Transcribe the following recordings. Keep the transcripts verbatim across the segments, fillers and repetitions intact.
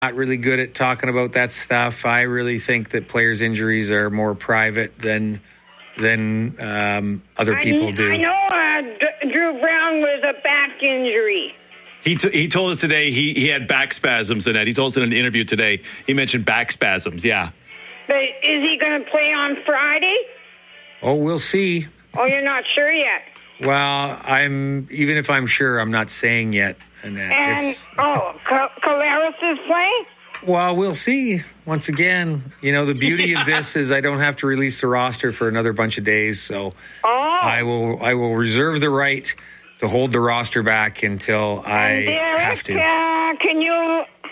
not really good at talking about that stuff. I really think that players' injuries are more private than than um, other people I, do. I know uh, D- Drew Brown was a back injury. He t- he told us today he, he had back spasms, Annette. He told us in an interview today he mentioned back spasms, yeah. But is he going to play on Friday? Oh, we'll see. Oh, you're not sure yet? Well, I'm even if I'm sure, I'm not saying yet, Annette. And, It's, oh, Collaros is playing? well, we'll see. Once again, you know, the beauty of this is I don't have to release the roster for another bunch of days, so oh. I will I will reserve the right to hold the roster back until I and Derek, have to. Uh, can you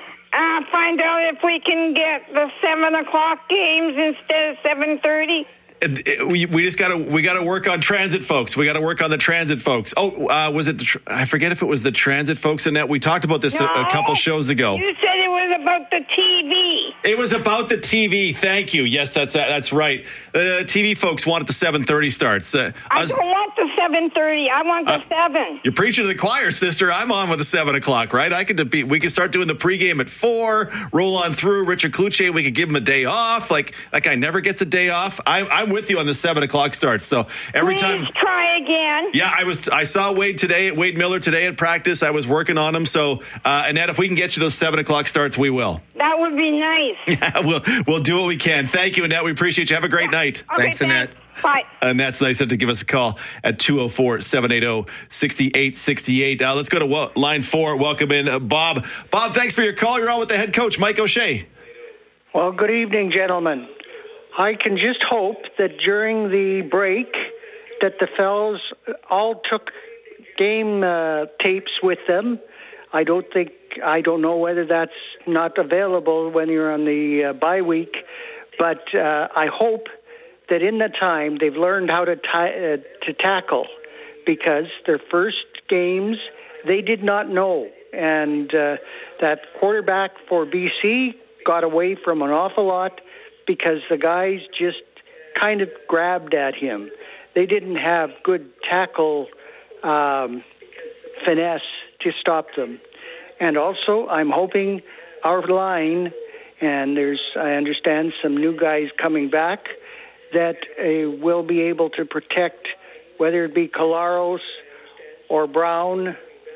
uh, find out if we can get the seven o'clock games instead of seven thirty? We we just gotta we gotta work on transit folks. We gotta work on the transit folks. Oh, uh, was it? The tr- I forget if it was the transit folks, Annette. We talked about this no, a, a couple shows ago. You said it was about the T V. It was about the T V. Thank you. Yes, that's that's right. The uh, T V folks wanted the seven thirty starts. Uh, I, I was, don't want the seven thirty. I want the uh, seven. You're preaching to the choir, sister. I'm on with the seven o'clock, right? I could be. We could start doing the pregame at four. Roll on through. Richard Kluche. We could give him a day off. Like that guy never gets a day off. I, I'm with you on the seven o'clock starts. So every Please time. try again. Yeah, I was. I saw Wade today. Wade Miller today at practice. I was working on him. So uh, Annette, if we can get you those seven o'clock starts, we will. That would be nice. Yeah, we'll we'll do what we can. Thank you, Annette. We appreciate you. Have a great yeah. night. Okay, Thanks, Annette. Bye. Annette's nice to give us a call at two oh four, seven eight oh, six eight six eight. Uh, let's go to wo- line four. Welcome in uh, Bob. Bob, thanks for your call. You're on with the head coach, Mike O'Shea. Well, good evening, gentlemen. I can just hope that during the break that the fellas all took game uh, tapes with them. I don't think, I don't know whether that's not available when you're on the uh, bye week, but uh, I hope that in the time they've learned how to ti- uh, to tackle, because their first games they did not know, and uh, that quarterback for B C got away from an awful lot because the guys just kind of grabbed at him. They didn't have good tackle um, finesse to stop them. And also, I'm hoping our line, and there's, I understand, some new guys coming back, that uh, will be able to protect, whether it be Collaros or Brown.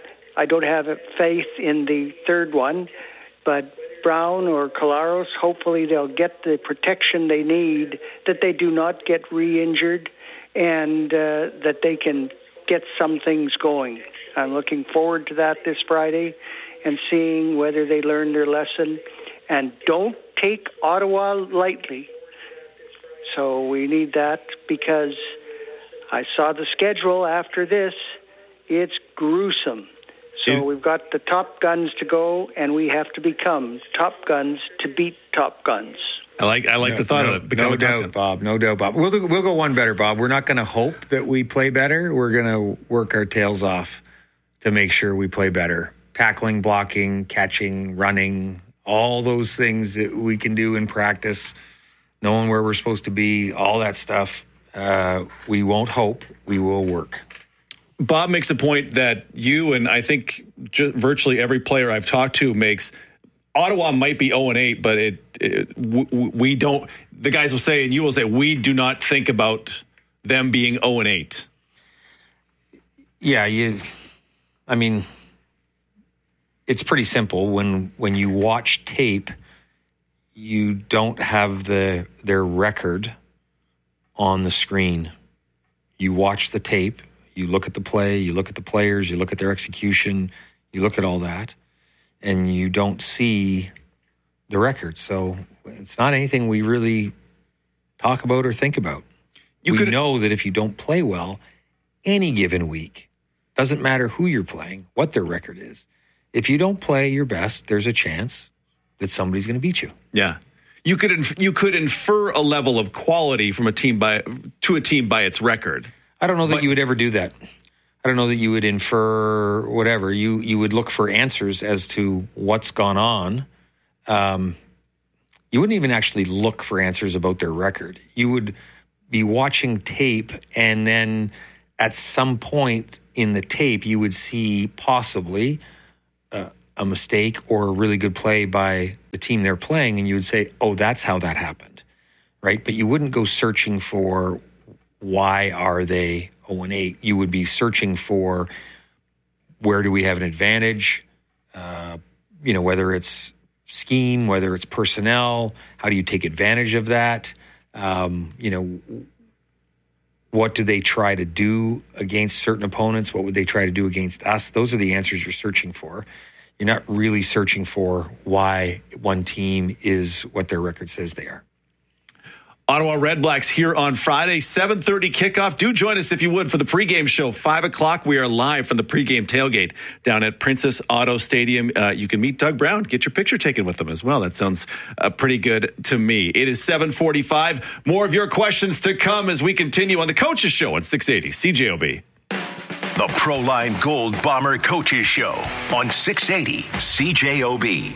I don't have faith in the third one, but Brown or Collaros, hopefully they'll get the protection they need, that they do not get re-injured, and uh, that they can get some things going. I'm looking forward to that this Friday and seeing whether they learn their lesson. And don't take Ottawa lightly. So we need that, because I saw the schedule after this. It's gruesome. So we've got the top guns to go, and we have to become top guns to beat top guns. I like I like no, the thought no, of it. Become no a top doubt, gun. Bob. No doubt, Bob. We'll do, we'll go one better, Bob. We're not going to hope that we play better. We're going to work our tails off to make sure we play better. Tackling, blocking, catching, running, all those things that we can do in practice, knowing where we're supposed to be, all that stuff. Uh, we won't hope. We will work. Bob makes a point that you and I think ju- virtually every player I've talked to makes. Ottawa might be oh and eight, but it, it w- we don't. The guys will say, and you will say, we do not think about them being oh and eight. Yeah, you. I mean, it's pretty simple. When when you watch tape, you don't have the their record on the screen. You watch the tape. You look at the play, you look at the players, you look at their execution, you look at all that, and you don't see the record. So it's not anything we really talk about or think about. You we could know that if you don't play well any given week, doesn't matter who you're playing, what their record is. If you don't play your best, there's a chance that somebody's going to beat you. Yeah. You could inf- you could infer a level of quality from a team by to a team by its record. I don't know that but, you would ever do that. I don't know that you would infer whatever. You you would look for answers as to what's gone on. Um, you wouldn't even actually look for answers about their record. You would be watching tape, and then at some point in the tape, you would see possibly uh, a mistake or a really good play by the team they're playing, and you would say, oh, that's how that happened, right? But you wouldn't go searching for why are they oh and eight. You would be searching for where do we have an advantage, uh, you know, whether it's scheme, whether it's personnel, how do you take advantage of that? Um, you know, what do they try to do against certain opponents? What would they try to do against us? Those are the answers you're searching for. You're not really searching for why one team is what their record says they are. Ottawa Redblacks here on Friday, seven thirty kickoff. Do join us if you would for the pregame show. five o'clock, we are live from the pregame tailgate down at Princess Auto Stadium. Uh, you can meet Doug Brown, get your picture taken with him as well. That sounds uh, pretty good to me. It is seven forty-five. More of your questions to come as we continue on the Coaches Show on six eighty C J O B. The Proline Gold Bomber Coaches Show on six eighty C J O B.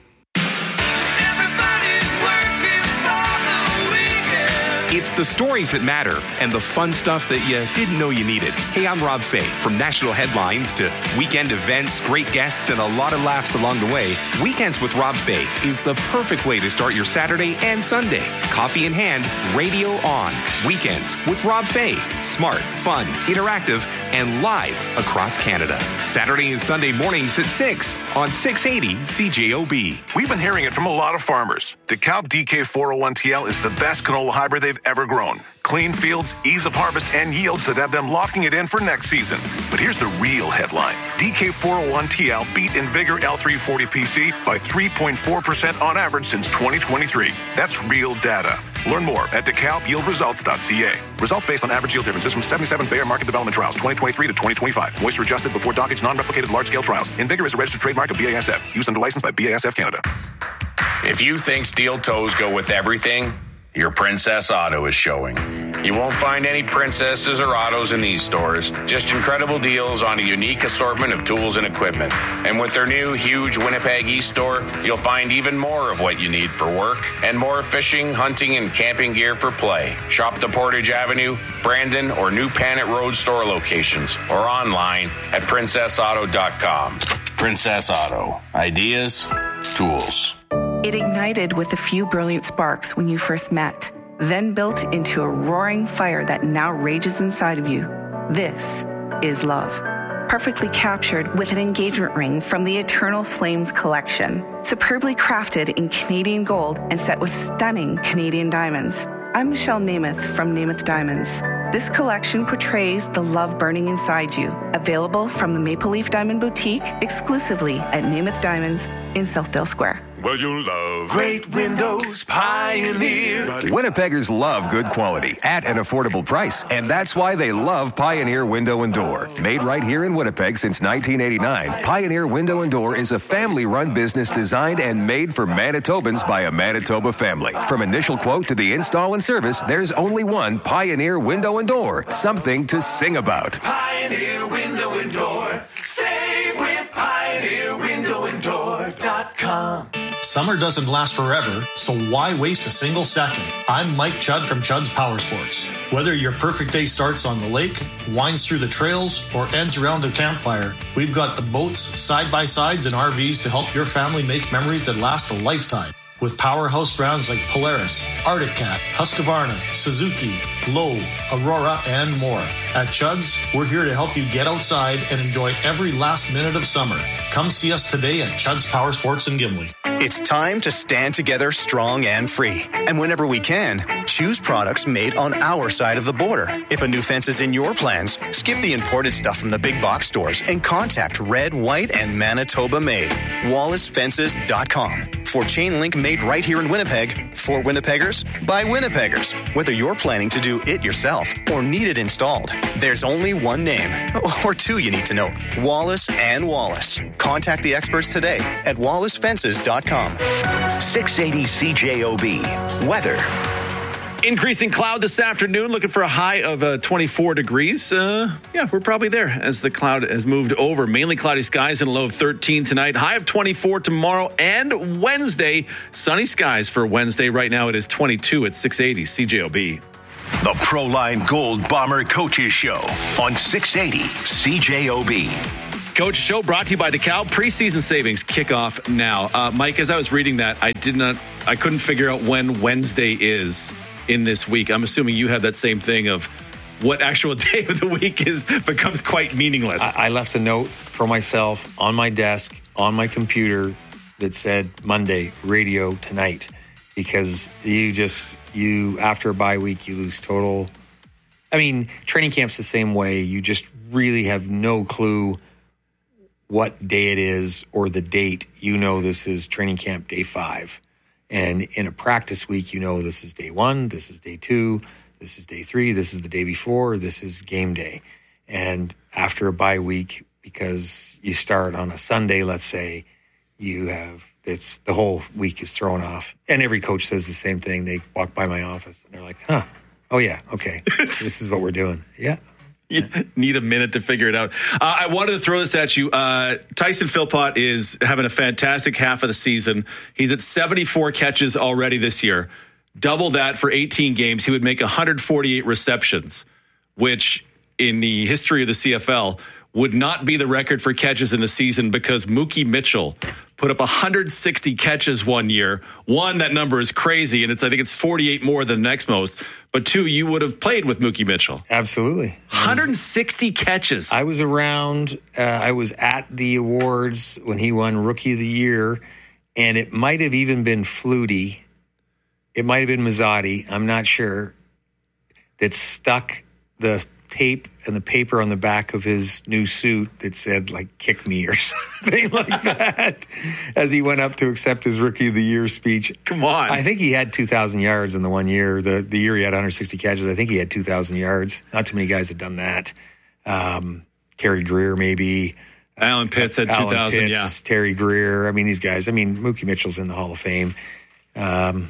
It's the stories that matter and the fun stuff that you didn't know you needed. Hey, I'm Rob Fay. From national headlines to weekend events, great guests, and a lot of laughs along the way, Weekends with Rob Fay is the perfect way to start your Saturday and Sunday. Coffee in hand, radio on. Weekends with Rob Fay. Smart, fun, interactive, and live across Canada. Saturday and Sunday mornings at six on six eighty C J O B. We've been hearing it from a lot of farmers. DeKalb D K four oh one T L is the best canola hybrid they've ever grown. Clean fields, ease of harvest, and yields that have them locking it in for next season. But here's the real headline. D K four oh one T L beat InVigor L three forty P C by three point four percent on average since twenty twenty-three. That's real data. Learn more at DeKalb Yield Results dot C A. Results based on average yield differences from seventy-seven Bayer Market Development Trials, twenty twenty-three to twenty twenty-five. Moisture adjusted before dockage, non-replicated large-scale trials. InVigor is a registered trademark of B A S F. Used under license by B A S F Canada. If you think steel toes go with everything, your Princess Auto is showing. You won't find any princesses or autos in these stores, just incredible deals on a unique assortment of tools and equipment. And with their new huge Winnipeg East store, you'll find even more of what you need for work and more fishing, hunting, and camping gear for play. Shop the Portage Avenue, Brandon, or New Panet Road store locations or online at princess auto dot com. Princess Auto. Ideas, tools. It ignited with a few brilliant sparks when you first met, then built into a roaring fire that now rages inside of you. This is love. Perfectly captured with an engagement ring from the Eternal Flames collection, superbly crafted in Canadian gold and set with stunning Canadian diamonds. I'm Michelle Namath from Namath Diamonds. This collection portrays the love burning inside you. Available from the Maple Leaf Diamond Boutique exclusively at Namath Diamonds in Southdale Square. Well, you love great windows, Pioneer. Winnipeggers love good quality at an affordable price, and that's why they love Pioneer Window and Door. Made right here in Winnipeg since nineteen eighty-nine, Pioneer Window and Door is a family-run business designed and made for Manitobans by a Manitoba family. From initial quote to the install and service, there's only one Pioneer Window and Door. Something to sing about. Pioneer Window and Door. Save with Pioneer Window and Door dot com. Summer doesn't last forever, so why waste a single second? I'm Mike Chudd from Chudd's Power Sports. Whether your perfect day starts on the lake, winds through the trails, or ends around the campfire, we've got the boats, side-by-sides, and R Vs to help your family make memories that last a lifetime. With powerhouse brands like Polaris, Arctic Cat, Husqvarna, Suzuki, Lowe, Aurora, and more. At Chudd's, we're here to help you get outside and enjoy every last minute of summer. Come see us today at Chudd's Power Sports in Gimli. It's time to stand together strong and free. And whenever we can, choose products made on our side of the border. If a new fence is in your plans, skip the imported stuff from the big box stores and contact Red, White, and Manitoba Made. Wallace Fences dot com. For chain link made right here in Winnipeg, for Winnipeggers, by Winnipeggers. Whether you're planning to do it yourself or need it installed, there's only one name, or two you need to know, Wallace and Wallace. Contact the experts today at Wallace Fences dot com. six eighty C J O B. Weather. Increasing cloud this afternoon, looking for a high of uh, twenty-four degrees. Uh, yeah, we're probably there as the cloud has moved over. Mainly cloudy skies and a low of thirteen tonight. High of twenty-four tomorrow and Wednesday. Sunny skies for Wednesday. Right now it is twenty-two at six eighty C J O B. The Proline Gold Bomber Coaches Show on six eighty C J O B. Coach Show brought to you by DeKalb. Preseason savings kick off now. Uh, Mike, as I was reading that, I did not, I couldn't figure out when Wednesday is in this week. I'm assuming you have that same thing of what actual day of the week is becomes quite meaningless. I, I left a note for myself on my desk, on my computer that said Monday, radio tonight, because you just, you, after a bye week, you lose total. I mean, training camp's the same way. You just really have no clue what day it is or the date. You know this is training camp day five. And in a practice week, you know this is day one, this is day two, this is day three, this is the day before, this is game day. And after a bye week, because you start on a Sunday, let's say, you have, it's the whole week is thrown off. And every coach says the same thing. They walk by my office and they're like, huh, oh yeah, okay, this is what we're doing. Yeah. You need a minute to figure it out. Uh, I wanted to throw this at you. Uh, Tyson Philpott is having a fantastic half of the season. He's at seventy-four catches already this year. Double that for eighteen games. He would make one hundred forty-eight receptions, which in the history of the C F L would not be the record for catches in the season because Mookie Mitchell put up one hundred sixty catches one year. One, that number is crazy, and it's I think it's forty-eight more than the next most. But two, you would have played with Mookie Mitchell. Absolutely. one hundred sixty catches. I was around, uh, I was at the awards when he won Rookie of the Year, and it might have even been Flutie. It might have been Mazzotti, I'm not sure, that stuck the tape and the paper on the back of his new suit that said, like, kick me or something like that as he went up to accept his Rookie of the Year speech. Come on. I think he had two thousand yards in the one year. The the year he had one hundred sixty catches, I think he had two thousand yards. Not too many guys have done that. Um, Terry Greer, maybe. Alan Pitts had two thousand, yeah. Terry Greer. I mean, these guys. I mean, Mookie Mitchell's in the Hall of Fame. Um,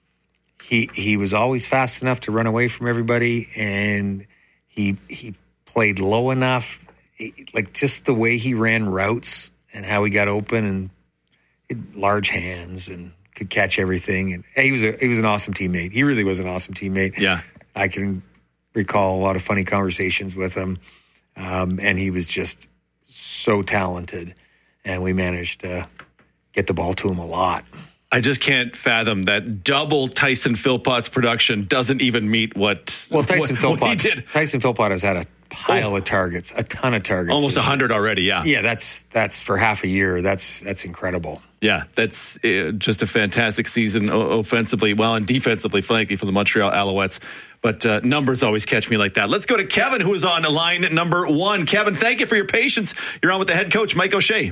he he was always fast enough to run away from everybody, and He he played low enough, like just the way he ran routes and how he got open and had large hands and could catch everything. And he was a he was an awesome teammate. He really was an awesome teammate. Yeah, I can recall a lot of funny conversations with him, um, and he was just so talented. And we managed to get the ball to him a lot. I just can't fathom that double Tyson Philpott's production doesn't even meet what, well, Tyson what, Philpott, what he did. Tyson Philpott has had a pile oh. of targets, a ton of targets. Almost one hundred already, yeah. Yeah, that's that's for half a year. That's that's incredible. Yeah, that's uh, just a fantastic season o- offensively, well, and defensively, frankly, for the Montreal Alouettes. But uh, numbers always catch me like that. Let's go to Kevin, who is on line number one. Kevin, thank you for your patience. You're on with the head coach, Mike O'Shea.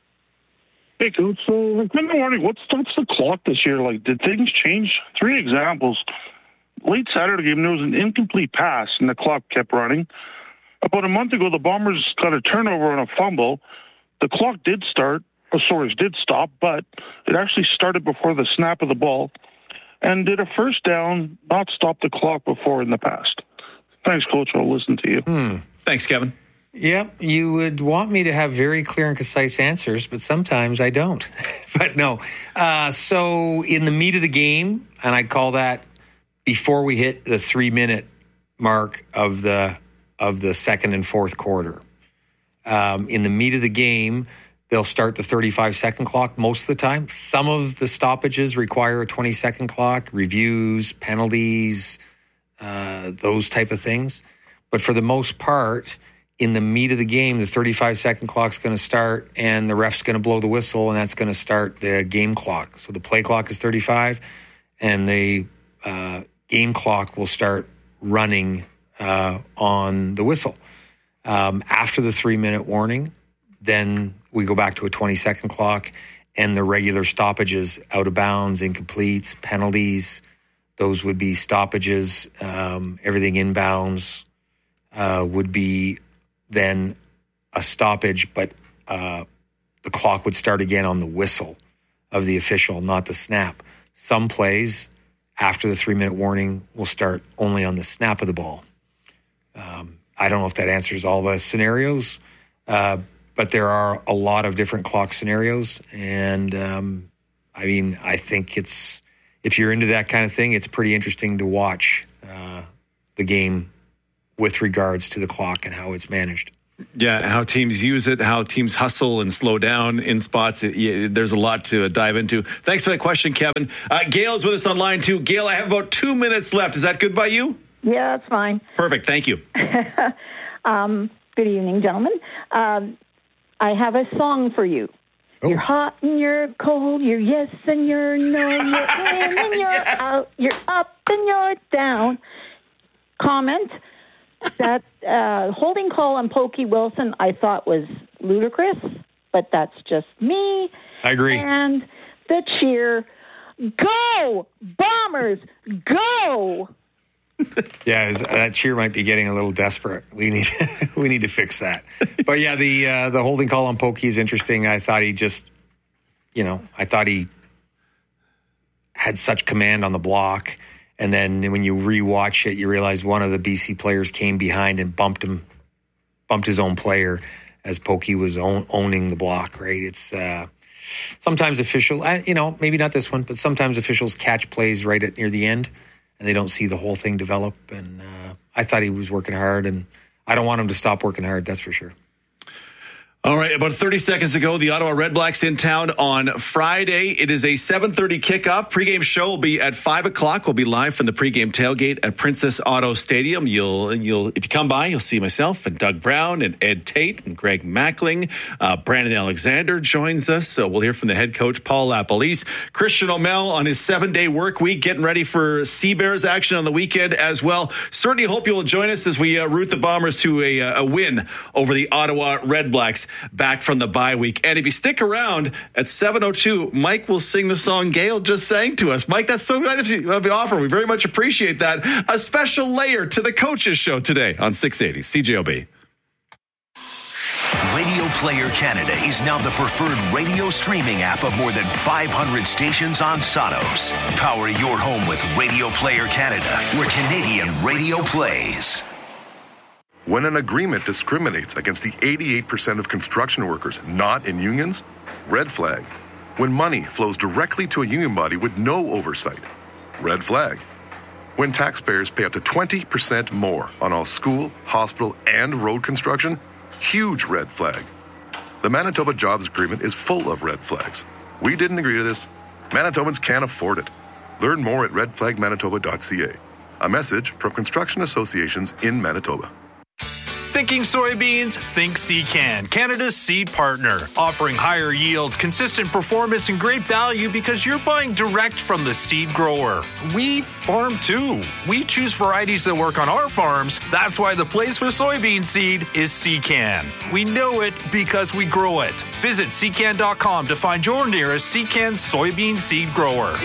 Hey, Coach, so like, I'm wondering, what's, what's the clock this year? Like, did things change? Three examples. Late Saturday game, there was an incomplete pass, and the clock kept running. About a month ago, the Bombers got a turnover on a fumble. The clock did start, or sorry, it did stop, but it actually started before the snap of the ball. And did a first down not stop the clock before in the past? Thanks, Coach. I'll listen to you. Hmm. Thanks, Kevin. Yep, you would want me to have very clear and concise answers, but sometimes I don't. But no. Uh, so in the meat of the game, and I call that before we hit the three-minute mark of the of the second and fourth quarter. Um, in the meat of the game, they'll start the thirty-five second clock most of the time. Some of the stoppages require a twenty second clock, reviews, penalties, uh, those type of things. But for the most part, in the meat of the game, the thirty-five second clock's going to start and the ref's going to blow the whistle, and that's going to start the game clock. So the play clock is thirty-five and the uh, game clock will start running uh, on the whistle. Um, after the three-minute warning, then we go back to a twenty second clock, and the regular stoppages, out of bounds, incompletes, penalties, those would be stoppages. Um, everything inbounds uh, would be then a stoppage, but uh, the clock would start again on the whistle of the official, not the snap. Some plays after the three-minute warning will start only on the snap of the ball. Um, I don't know if that answers all the scenarios, uh, but there are a lot of different clock scenarios. And, um, I mean, I think it's, if you're into that kind of thing, it's pretty interesting to watch uh, the game with regards to the clock and how it's managed. Yeah, how teams use it, how teams hustle and slow down in spots. It, yeah, there's a lot to dive into. Thanks for that question, Kevin. Uh, Gail's with us on line two. Gail, I have about two minutes left. Is that good by you? Yeah, that's fine. Perfect. Thank you. um, good evening, gentlemen. Um, I have a song for you. Oh. You're hot and you're cold, you're yes and you're no, you're in and you're yes. out, you're up and you're down. Comment that uh, holding call on Pokey Wilson I thought was ludicrous, but that's just me. I agree. And the cheer, go, Bombers, go! Yeah, that cheer might be getting a little desperate. We need we need to fix that. But yeah, the uh, the holding call on Pokey is interesting. I thought he just, you know, I thought he had such command on the block, and then when you rewatch it, you realize one of the B C players came behind and bumped him, bumped his own player as Pokey was own, owning the block. Right? It's uh, sometimes officials, you know, maybe not this one, but sometimes officials catch plays right at near the end. And they don't see the whole thing develop. And uh, I thought he was working hard, and I don't want him to stop working hard, that's for sure. All right, about thirty seconds ago, the Ottawa Redblacks in town on Friday. It is a seven thirty kickoff. Pre-game show will be at five o'clock. We'll be live from the pre-game tailgate at Princess Auto Stadium. You'll, you'll, if you come by, you'll see myself and Doug Brown and Ed Tate and Greg Mackling. Uh, Brandon Alexander joins us. So we'll hear from the head coach, Paul LaPolice. Christian O'Mell on his seven-day work week, getting ready for Sea Bears action on the weekend as well. Certainly hope you'll join us as we uh, root the Bombers to a, a win over the Ottawa Redblacks back from the bye week. And if you stick around at seven oh two, Mike will sing the song Gail just sang to us. Mike, that's so nice of the offer. We very much appreciate that. A special layer to the coaches show today on six eighty C J O B. Radio Player Canada is now the preferred radio streaming app of more than five hundred stations on Sonos. Power your home with Radio Player Canada, where Canadian radio plays. When an agreement discriminates against the eighty-eight percent of construction workers not in unions, red flag. When money flows directly to a union body with no oversight, red flag. When taxpayers pay up to twenty percent more on all school, hospital, and road construction, huge red flag. The Manitoba Jobs Agreement is full of red flags. We didn't agree to this. Manitobans can't afford it. Learn more at red flag manitoba dot c a. A message from construction associations in Manitoba. Thinking soybeans? Think Secan, Canada's seed partner. Offering higher yields, consistent performance, and great value because you're buying direct from the seed grower. We farm too. We choose varieties that work on our farms. That's why the place for soybean seed is Secan. We know it because we grow it. Visit secan dot com to find your nearest Secan soybean seed grower.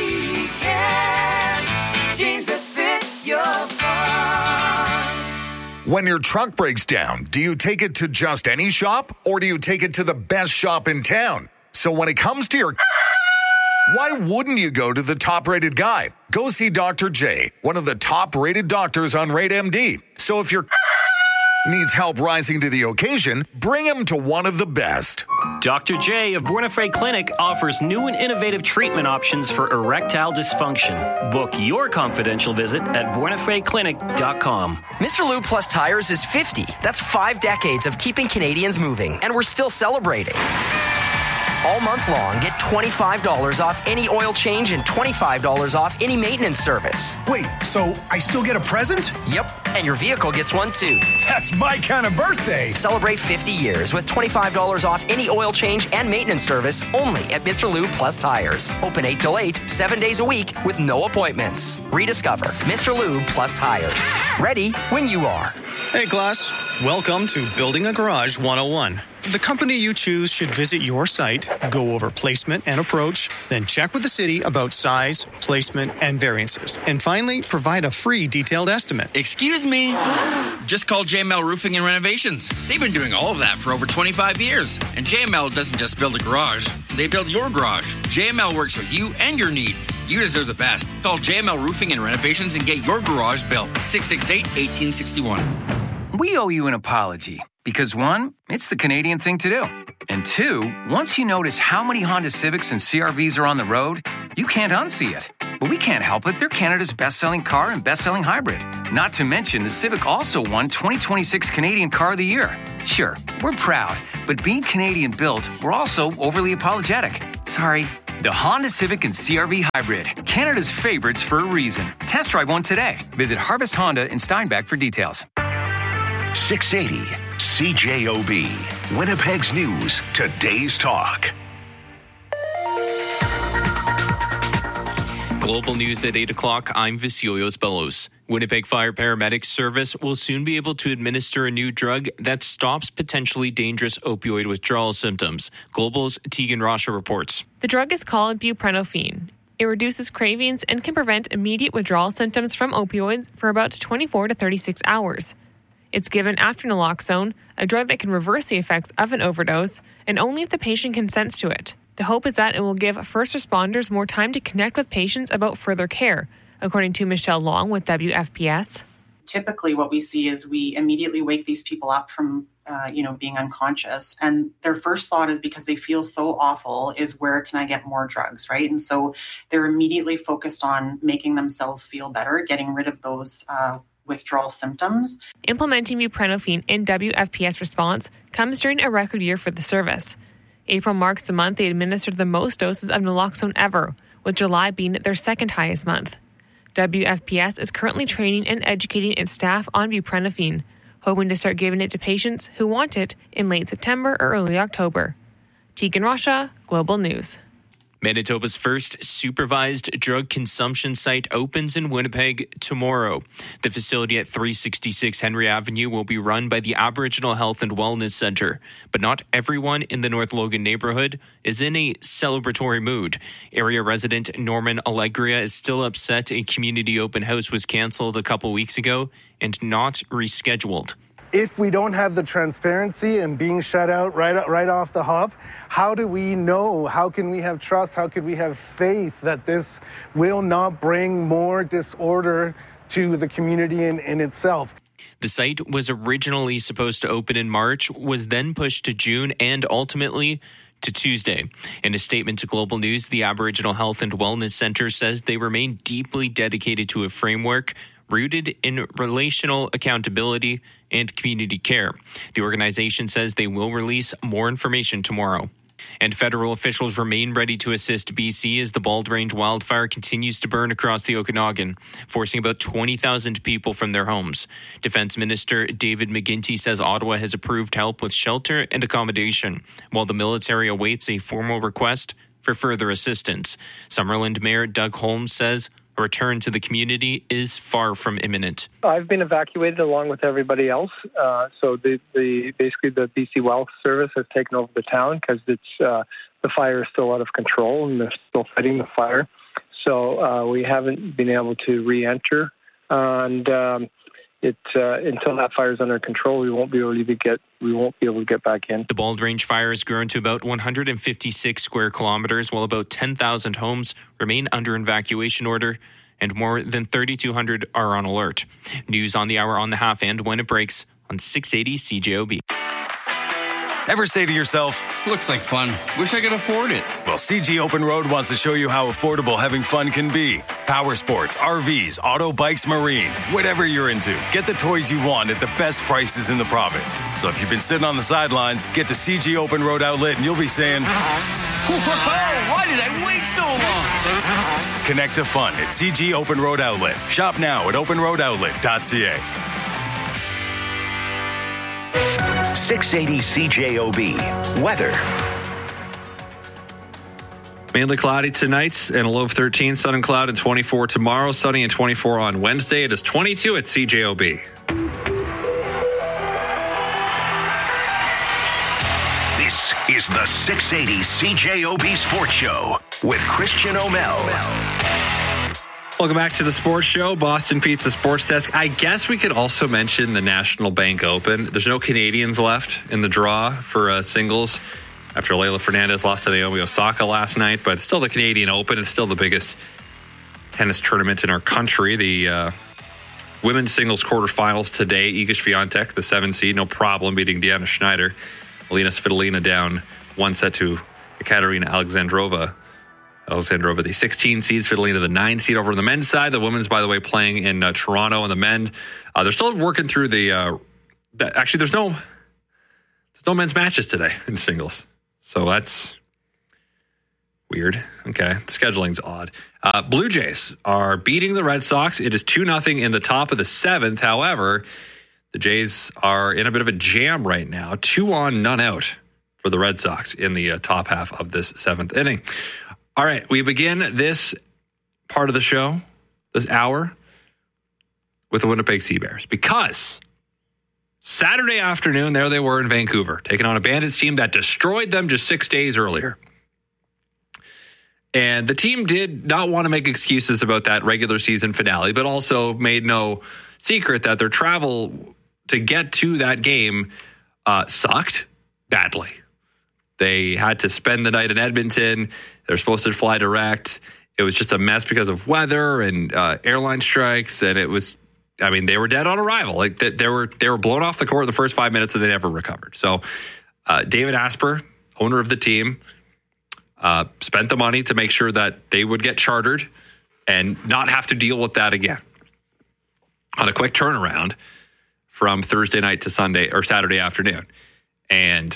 Secan, jeans that fit your farm. When your truck breaks down, do you take it to just any shop or do you take it to the best shop in town? So when it comes to your... why wouldn't you go to the top-rated guy? Go see Doctor J, one of the top-rated doctors on Rate M D. So if your needs help rising to the occasion, bring him to one of the best. Doctor J of Buena Clinic offers new and innovative treatment options for erectile dysfunction. Book your confidential visit at buena fe clinic dot com. Mister Lube Plus Tires is fifty. That's five decades of keeping Canadians moving, and we're still celebrating. All month long, get twenty-five dollars off any oil change and twenty-five dollars off any maintenance service. Wait, so I still get a present? Yep, and your vehicle gets one too. That's my kind of birthday. Celebrate fifty years with twenty-five dollars off any oil change and maintenance service only at Mister Lube Plus Tires. Open eight till eight, seven days a week with no appointments. Rediscover Mister Lube Plus Tires. Ready when you are. Hey class, welcome to Building a Garage one oh one. The company you choose should visit your site, go over placement and approach, then check with the city about size, placement, and variances. And finally, provide a free detailed estimate. Excuse me. Just call J M L Roofing and Renovations. They've been doing all of that for over twenty-five years. And J M L doesn't just build a garage, they build your garage. J M L works with you and your needs. You deserve the best. Call J M L Roofing and Renovations and get your garage built. six six eight, one eight six one. We owe you an apology because, one, it's the Canadian thing to do. And two, once you notice how many Honda Civics and C R Vs are on the road, you can't unsee it. but we can't help it. They're Canada's best-selling car and best-selling hybrid. Not to mention, the Civic also won twenty twenty-six Canadian Car of the Year. Sure, we're proud, but being Canadian-built, we're also overly apologetic. Sorry. The Honda Civic and C R V Hybrid, Canada's favorites for a reason. Test drive one today. Visit Harvest Honda in Steinbach for details. six eighty C J O B, Winnipeg's News, Today's Talk. Global News at eight o'clock, I'm Visioyos Bellos. Winnipeg Fire Paramedics Service will soon be able to administer a new drug that stops potentially dangerous opioid withdrawal symptoms. Global's Tegan Rasha reports. The drug is called buprenorphine. It reduces cravings and can prevent immediate withdrawal symptoms from opioids for about twenty-four to thirty-six hours. It's given after naloxone, a drug that can reverse the effects of an overdose, and only if the patient consents to it. The hope is that it will give first responders more time to connect with patients about further care, according to Michelle Long with W F P S. Typically what we see is we immediately wake these people up from, uh, you know, being unconscious. And their first thought is, because they feel so awful, is where can I get more drugs, right? And so they're immediately focused on making themselves feel better, getting rid of those uh, withdrawal symptoms. Implementing buprenorphine in W F P S response comes during a record year for the service. April marks the month they administered the most doses of naloxone ever, with July being their second highest month. W F P S is currently training and educating its staff on buprenorphine, hoping to start giving it to patients who want it in late September or early October. Tegan Rasha, Global News. Manitoba's first supervised drug consumption site opens in Winnipeg tomorrow. The facility at three sixty-six Henry Avenue will be run by the Aboriginal Health and Wellness Centre, but not everyone in the North Logan neighborhood is in a celebratory mood. Area resident Norman Allegria is still upset a community open house was cancelled a couple weeks ago and not rescheduled. If we don't have the transparency and being shut out right, right off the hop, how do we know? How can we have trust? How can we have faith that this will not bring more disorder to the community in, in itself? The site was originally supposed to open in March, was then pushed to June, and ultimately to Tuesday. In a statement to Global News, the Aboriginal Health and Wellness Centre says they remain deeply dedicated to a framework rooted in relational accountability and community care. The organization says they will release more information tomorrow. And federal officials remain ready to assist B C as the Bald Range wildfire continues to burn across the Okanagan, forcing about twenty thousand people from their homes. Defense Minister David McGuinty says Ottawa has approved help with shelter and accommodation, while the military awaits a formal request for further assistance. Summerland Mayor Doug Holmes says a return to the community is far from imminent. I've been evacuated along with everybody else. Uh, so the, the basically the B C Wealth Service has taken over the town because it's uh, the fire is still out of control and they're still fighting the fire. So uh, we haven't been able to re-enter, and um, it uh, until that fire is under control, we won't be able to get we won't be able to get back in. The Bald Range fire has grown to about one hundred fifty-six square kilometers, while about ten thousand homes remain under evacuation order, and more than thirty-two hundred are on alert. News on the hour on the half and when it breaks on six eighty C J O B. Ever say to yourself, looks like fun. Wish I could afford it. Well, C G Open Road wants to show you how affordable having fun can be. Power sports, R Vs, auto bikes, marine, whatever you're into. Get the toys you want at the best prices in the province. So if you've been sitting on the sidelines, get to C G Open Road Outlet and you'll be saying, why did I wait so long? Connect to fun at C G Open Road Outlet. Shop now at open road outlet dot c a. six eighty C J O B. Weather. Mainly cloudy tonight and a low of thirteen. Sun and cloud and twenty-four tomorrow. Sunny and twenty-four on Wednesday. It is twenty-two at C J O B. This is the six eighty C J O B Sports Show with Christian O'Mell. Welcome back to the Sports Show, Boston Pizza Sports Desk. I guess we could also mention the National Bank Open. There's no Canadians left in the draw for uh, singles after Leylah Fernandez lost to Naomi Osaka last night, but it's still the Canadian Open. It's still the biggest tennis tournament in our country. The uh, women's singles quarterfinals today. Iga Swiatek, the seven seed, no problem beating Deanna Schneider. Alina Svitolina down one set to Ekaterina Alexandrova Alexander over the sixteen seeds, fiddling to the nine seed over on the men's side. The women's, by the way, playing in uh, Toronto, and the men, uh, they're still working through the, uh, the. Actually, there's no, there's no men's matches today in singles, so that's weird. Okay, the scheduling's odd. Uh, Blue Jays are beating the Red Sox. It is two nothing in the top of the seventh. However, the Jays are in a bit of a jam right now. Two on, none out for the Red Sox in the uh, top half of this seventh inning. All right, we begin this part of the show, this hour, with the Winnipeg Sea Bears. Because Saturday afternoon, there they were in Vancouver, taking on a Bandits team that destroyed them just six days earlier. And the team did not want to make excuses about that regular season finale, but also made no secret that their travel to get to that game uh, sucked badly. They had to spend the night in Edmonton. They're supposed to fly direct. It was just a mess because of weather and uh, airline strikes, and it was, I mean, they were dead on arrival. Like they, they were, they were blown off the court the first five minutes, and they never recovered. So, uh, David Asper, owner of the team, uh, spent the money to make sure that they would get chartered and not have to deal with that again. On a quick turnaround from Thursday night to Sunday or Saturday afternoon, and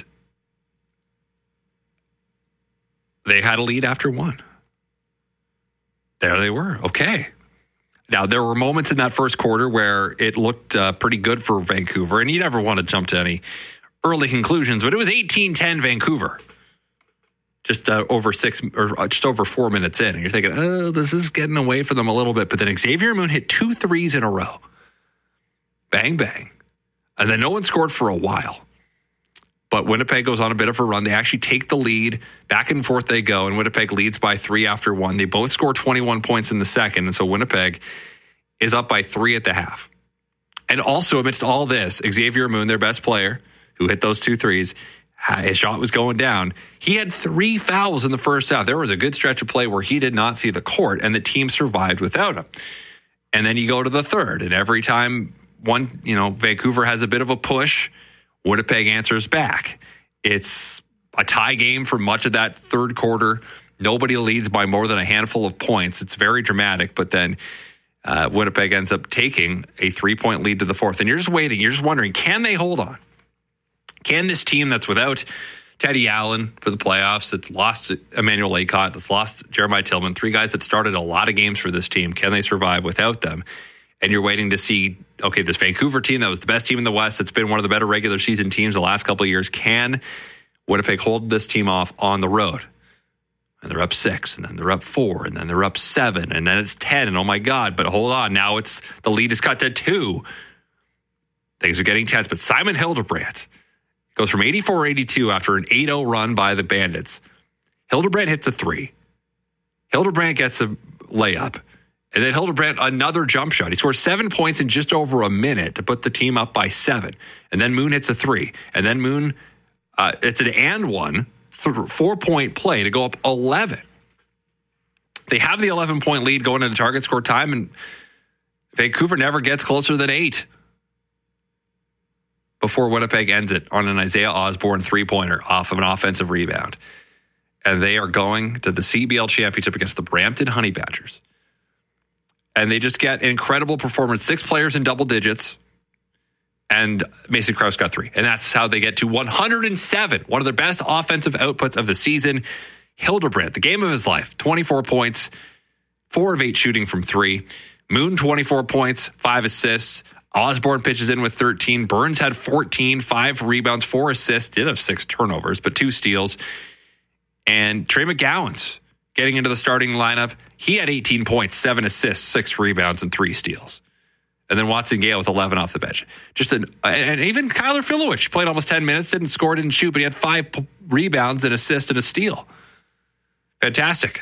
they had a lead after one. There they were. Okay. Now, there were moments in that first quarter where it looked uh, pretty good for Vancouver, and you never want to jump to any early conclusions, but it was eighteen ten Vancouver, just uh, over six or just over four minutes in. And you're thinking, oh, this is getting away from them a little bit. But then Xavier Moon hit two threes in a row. Bang, bang. And then no one scored for a while. But Winnipeg goes on a bit of a run. They actually take the lead. Back and forth they go, and Winnipeg leads by three after one. They both score twenty-one points in the second, and so Winnipeg is up by three at the half. And also, amidst all this, Xavier Moon, their best player, who hit those two threes, his shot was going down. He had three fouls in the first half. There was a good stretch of play where he did not see the court, and the team survived without him. And then you go to the third, and every time one, you know, Vancouver has a bit of a push, Winnipeg answers back. It's a tie game for much of that third quarter. Nobody leads by more than a handful of points. It's very dramatic, but then uh, Winnipeg ends up taking a three-point lead to the fourth. And you're just waiting. You're just wondering, can they hold on? Can this team that's without Teddy Allen for the playoffs, that's lost Emmanuel Laycott, that's lost Jeremiah Tillman, three guys that started a lot of games for this team, can they survive without them? And you're waiting to see, okay, this Vancouver team that was the best team in the West, that's been one of the better regular season teams the last couple of years, can Winnipeg hold this team off on the road? And they're up six, and then they're up four, and then they're up seven, and then it's ten, and oh my God, but hold on, now it's the lead is cut to two. Things are getting tense, but Simon Hildebrandt goes from eighty-four eighty-two after an eight oh run by the Bandits. Hildebrandt hits a three. Hildebrandt gets a layup. And then Hildebrandt, another jump shot. He scores seven points in just over a minute to put the team up by seven. And then Moon hits a three. And then Moon, uh, it's an and one, th- four-point play to go up eleven. They have the eleven-point lead going into target score time, and Vancouver never gets closer than eight before Winnipeg ends it on an Isaiah Osborne three-pointer off of an offensive rebound. And they are going to the C B L championship against the Brampton Honey Badgers. And they just get an incredible performance. Six players in double digits. And Mason Krause got three. And that's how they get to one hundred seven. One of their best offensive outputs of the season. Hildebrandt, the game of his life. twenty-four points. Four of eight shooting from three. Moon, twenty-four points. Five assists. Osborne pitches in with thirteen. Burns had fourteen. Five rebounds. Four assists. Did have six turnovers, but two steals. And Trey McGowan's getting into the starting lineup. He had eighteen points, seven assists, six rebounds, and three steals. And then Watson Gale with eleven off the bench. Just an, and even Kyler Filowich played almost ten minutes, didn't score, didn't shoot, but he had five p- rebounds, an assist, and a steal. Fantastic.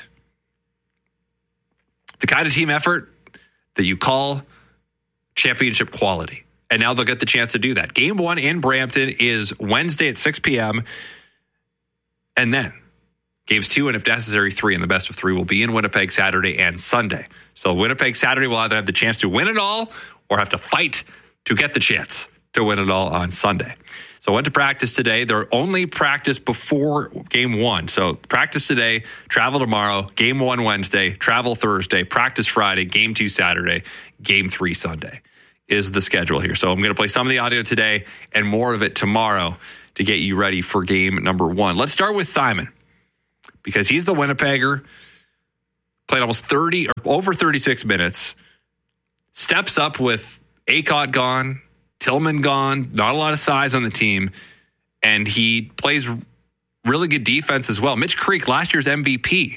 The kind of team effort that you call championship quality. And now they'll get the chance to do that. Game one in Brampton is Wednesday at six p.m. And then games two and, if necessary, three, and the best of three will be in Winnipeg Saturday and Sunday. So Winnipeg Saturday will either have the chance to win it all or have to fight to get the chance to win it all on Sunday. So I went to practice today. They're only practice before game one. So practice today, travel tomorrow, game one Wednesday, travel Thursday, practice Friday, game two Saturday, game three Sunday is the schedule here. So I'm going to play some of the audio today and more of it tomorrow to get you ready for game number one. Let's start with Simon because he's the Winnipegger, played almost thirty or over thirty-six minutes, steps up with Acott gone, Tillman gone, not a lot of size on the team, and he plays really good defense as well. Mitch Creek, last year's M V P,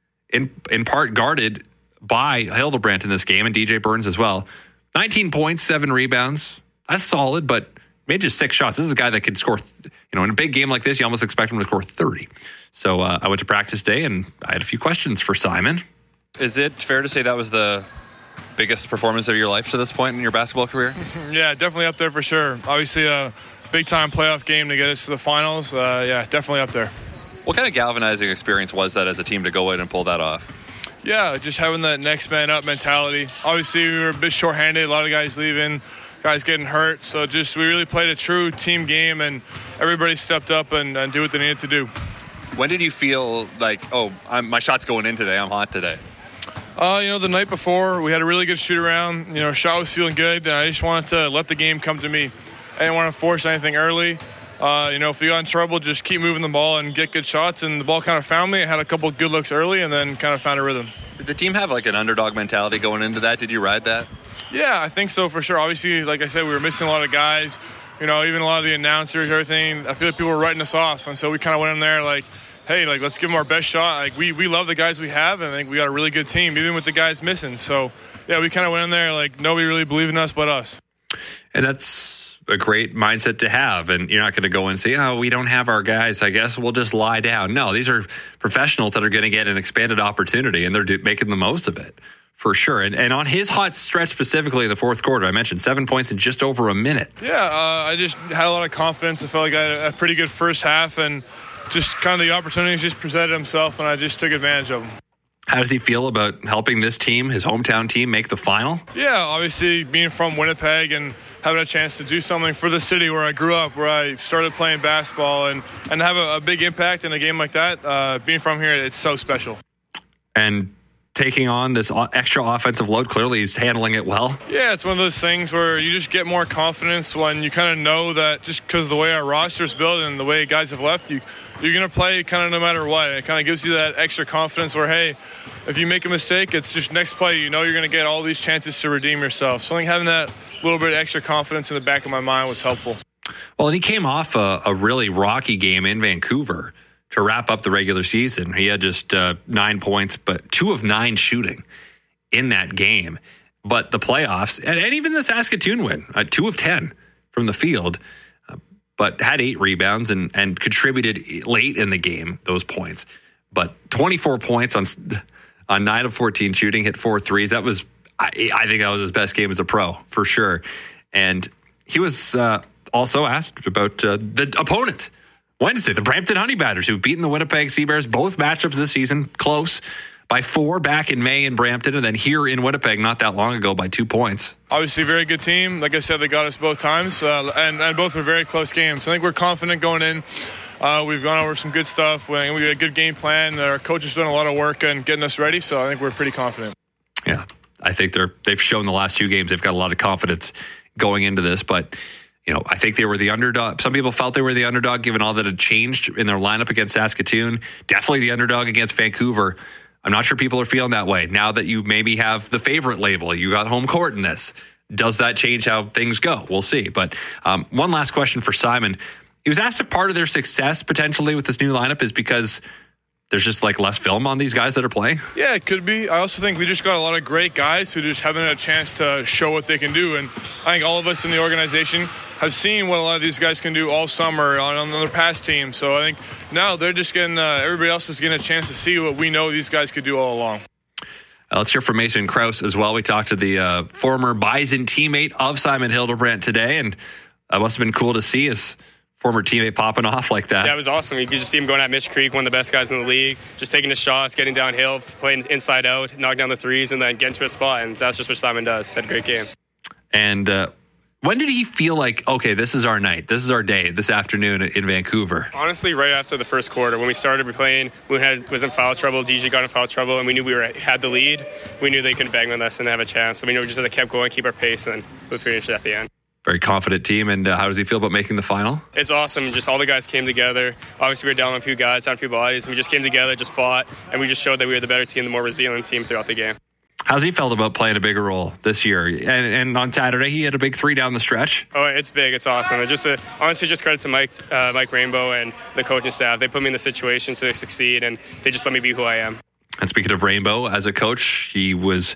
in in part guarded by Hildebrandt in this game, and D J Burns as well. nineteen points, seven rebounds. That's solid, but made just six shots. This is a guy that could score, you know, in a big game like this, you almost expect him to score thirty. So uh, I went to practice today, and I had a few questions for Simon. Is it fair to say that was the biggest performance of your life to this point in your basketball career? Yeah, definitely up there for sure. Obviously a big-time playoff game to get us to the finals. Uh, yeah, definitely up there. What kind of galvanizing experience was that as a team to go in and pull that off? Yeah, just having that next man up mentality. Obviously, we were a bit shorthanded, a lot of guys leaving, guys getting hurt. So just we really played a true team game, and everybody stepped up and, and did what they needed to do. When did you feel like, oh, I'm, my shot's going in today, I'm hot today? Uh, you know, the night before, we had a really good shoot around. You know, shot was feeling good, and I just wanted to let the game come to me. I didn't want to force anything early. Uh, you know, if we got in trouble, just keep moving the ball and get good shots. And the ball kind of found me. I had a couple good looks early and then kind of found a rhythm. Did the team have like an underdog mentality going into that? Did you ride that? Yeah, I think so for sure. Obviously, like I said, we were missing a lot of guys. You know, even a lot of the announcers, everything. I feel like people were writing us off. And so we kind of went in there like, hey, like, let's give them our best shot. Like, we, we love the guys we have, and I think we got a really good team, even with the guys missing. So, yeah, we kind of went in there like nobody really believed in us but us. And that's a great mindset to have. And you're not going to go and say, oh, we don't have our guys. I guess we'll just lie down. No, these are professionals that are going to get an expanded opportunity, and they're do- making the most of it for sure. And, and on his hot stretch specifically in the fourth quarter, I mentioned seven points in just over a minute. Yeah, uh, I just had a lot of confidence. I felt like I had a pretty good first half, and just kind of the opportunities just presented himself, and I just took advantage of them. How does he feel about helping this team, his hometown team, make the final? Yeah, obviously being from Winnipeg and having a chance to do something for the city where I grew up, where I started playing basketball, and, and have a, a big impact in a game like that. Uh, being from here, it's so special. And taking on this extra offensive load, clearly he's handling it well. Yeah, it's one of those things where you just get more confidence when you kind of know that just because the way our roster's built and the way guys have left, you, you're going to play kind of no matter what. It kind of gives you that extra confidence where, hey, if you make a mistake, it's just next play, you know you're going to get all these chances to redeem yourself. So I think having that little bit of extra confidence in the back of my mind was helpful. Well, and he came off a, a really rocky game in Vancouver to wrap up the regular season. He had just uh, nine points, but two of nine shooting in that game. But the playoffs, and, and even the Saskatoon win, uh, two of ten from the field, uh, but had eight rebounds and, and contributed late in the game, those points. But twenty-four points on on nine of fourteen shooting, hit four threes. That was, I, I think that was his best game as a pro, for sure. And he was uh, also asked about uh, the opponent Wednesday, the Brampton Honey Batters, who've beaten the Winnipeg Sea Bears, both matchups this season, close, by four back in May in Brampton, and then here in Winnipeg not that long ago by two points. Obviously, very good team. Like I said, they got us both times, uh, and, and both were very close games. I think we're confident going in. Uh, we've gone over some good stuff. We had a good game plan. Our coaches doing a lot of work and getting us ready, so I think we're pretty confident. Yeah, I think they're they've shown the last two games they've got a lot of confidence going into this, but you know, I think they were the underdog. Some people felt they were the underdog given all that had changed in their lineup against Saskatoon. Definitely the underdog against Vancouver. I'm not sure people are feeling that way now that you maybe have the favorite label. You got home court in this. Does that change how things go? We'll see. But um, one last question for Simon. He was asked if part of their success potentially with this new lineup is because there's just like less film on these guys that are playing. Yeah, it could be. I also think we just got a lot of great guys who just haven't had a chance to show what they can do. And I think all of us in the organization have seen what a lot of these guys can do all summer on, on their past teams. So I think now they're just getting, uh, everybody else is getting a chance to see what we know these guys could do all along. Uh, let's hear from Mason Krause as well. We talked to the uh, former Bison teammate of Simon Hildebrandt today, and it uh, must have been cool to see his former teammate popping off like that. Yeah, it was awesome. You could just see him going at Mitch Creek, one of the best guys in the league, just taking his shots, getting downhill, playing inside out, knocking down the threes, and then getting to a spot. And that's just what Simon does. Had a great game. And uh, When did he feel like, okay, this is our night, this is our day, this afternoon in Vancouver? Honestly, right after the first quarter, when we started playing, we had was in foul trouble. D J got in foul trouble, and we knew we were had the lead. We knew they couldn't bang with us and have a chance. So we knew we just had to keep going, keep our pace, and we finished at the end. Very confident team. And uh, how does he feel about making the final? It's awesome. Just all the guys came together. Obviously, we were down a few guys, down a few bodies, and we just came together, just fought, and we just showed that we were the better team, the more resilient team throughout the game. How's he felt about playing a bigger role this year? And, and on Saturday, he had a big three down the stretch. Oh, it's big. It's awesome. It's just a, honestly, just credit to Mike, uh, Mike Rainbow and the coaching staff. They put me in the situation to succeed, and they just let me be who I am. And speaking of Rainbow, as a coach, he was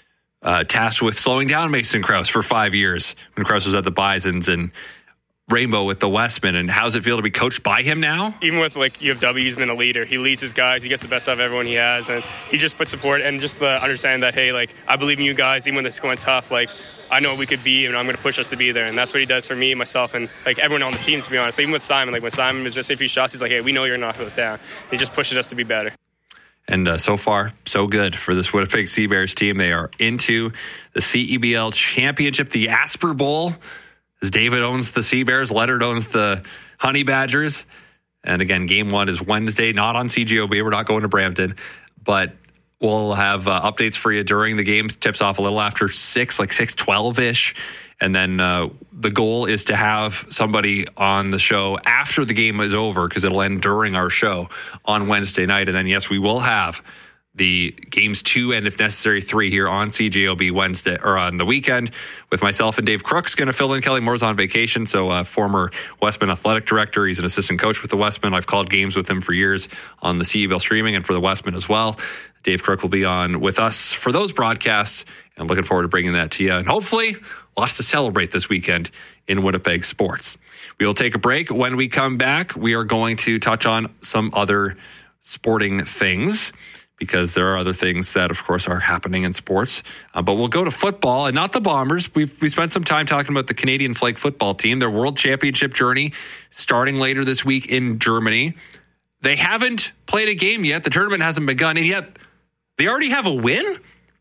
uh, tasked with slowing down Mason Krause for five years when Krause was at the Bisons, and Rainbow with the Westmen. And how's it feel to be coached by him now? Even with like U of W, he's been a leader. He leads his guys. He gets the best out of everyone he has, and he just puts support and just the understanding that, hey, like, I believe in you guys, even when it's going tough. Like, I know what we could be, and I'm going to push us to be there. And that's what he does for me, myself, and like everyone on the team, to be honest. Even with Simon, like when Simon was missing a few shots, he's like, hey, we know you're not going to down. He just pushes us to be better. And uh, so far, so good for this Winnipeg Sea Bears team. They are into the C E B L Championship, the Asper Bowl. As David owns the Sea Bears, Leonard owns the Honey Badgers. And again, game one is Wednesday, not on C G O B. We're not going to Brampton. But we'll have uh, updates for you during the game. Tips off a little after six, like six twelve-ish. And then uh, the goal is to have somebody on the show after the game is over, because it'll end during our show on Wednesday night. And then, yes, we will have the games two and, if necessary, three here on C J O B Wednesday or on the weekend with myself and Dave Crooks going to fill in. Kelly Moore's on vacation, so uh, former Westman athletic director. He's an assistant coach with the Westman. I've called games with him for years on the C E B L streaming and for the Westman as well. Dave Crook will be on with us for those broadcasts, and looking forward to bringing that to you. And hopefully, lots to celebrate this weekend in Winnipeg sports. We will take a break. When we come back, we are going to touch on some other sporting things, because there are other things that, of course, are happening in sports. Uh, but we'll go to football, and not the Bombers. We've we spent some time talking about the Canadian flag football team, their world championship journey starting later this week in Germany. They haven't played a game yet. The tournament hasn't begun, and yet they already have a win?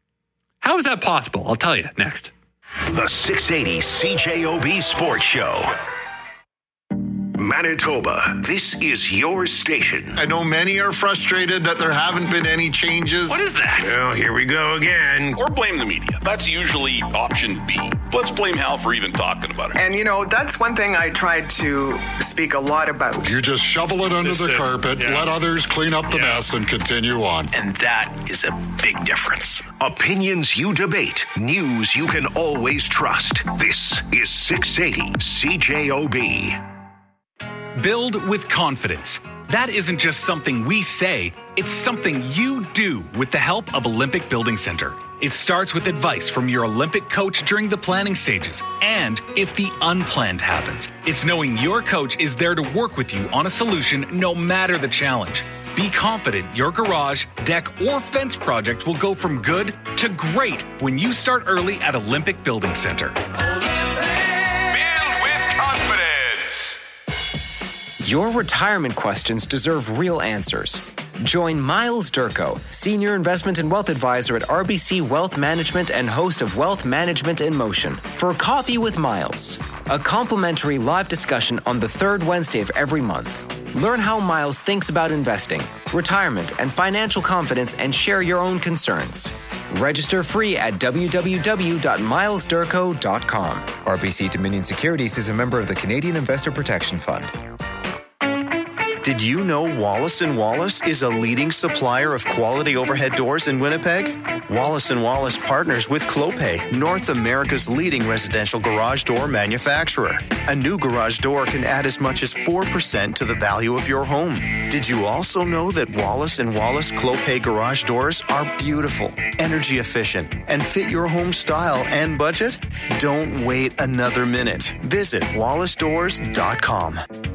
How is that possible? I'll tell you next. The six eighty C J O B Sports Show. Manitoba, this is your station. I know many are frustrated that there haven't been any changes. What is that? Well, here we go again. Or blame the media. That's usually option B. Let's blame Hal for even talking about it. And, you know, that's one thing I tried to speak a lot about. You just shovel it under Just the it. carpet, Yeah. let others clean up the Yeah. mess, and continue on. And that is a big difference. Opinions you debate, news you can always trust. This is six eighty C J O B. Build with confidence. That isn't just something we say, it's something you do with the help of Olympic Building Center. It starts with advice from your Olympic coach during the planning stages. And if the unplanned happens, it's knowing your coach is there to work with you on a solution no matter the challenge. Be confident your garage, deck, or fence project will go from good to great when you start early at Olympic Building Center. Your retirement questions deserve real answers. Join Miles Durko, Senior Investment and Wealth Advisor at R B C Wealth Management and host of Wealth Management in Motion, for Coffee with Miles, a complimentary live discussion on the third Wednesday of every month. Learn how Miles thinks about investing, retirement, and financial confidence, and share your own concerns. Register free at w w w dot miles durko dot com. R B C Dominion Securities is a member of the Canadian Investor Protection Fund. Did you know Wallace and Wallace is a leading supplier of quality overhead doors in Winnipeg? Wallace and Wallace partners with Clopay, North America's leading residential garage door manufacturer. A new garage door can add as much as four percent to the value of your home. Did you also know that Wallace and Wallace Clopay garage doors are beautiful, energy efficient, and fit your home style and budget? Don't wait another minute. Visit wallace doors dot com.